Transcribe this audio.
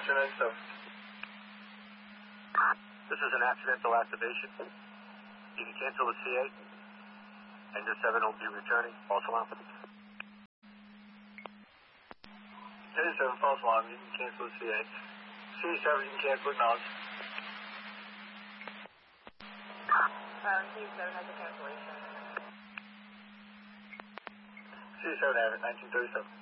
1997. This is an accidental activation. You can cancel the C8. Engine 7 will be returning. False alarm. J7, false alarm. You can cancel the C8. C7, you can cancel acknowledge. C7 has a cancellation. C7 have it, 1937.